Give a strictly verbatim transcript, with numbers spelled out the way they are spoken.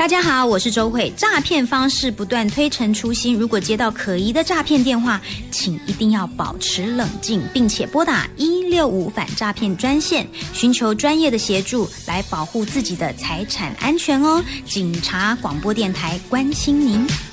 大家好，我是周慧。诈骗方式不断推陈出新，如果接到可疑的诈骗电话，请一定要保持冷静，并且拨打一六五反诈骗专线，寻求专业的协助来保护自己的财产安全哦。警察广播电台关心您。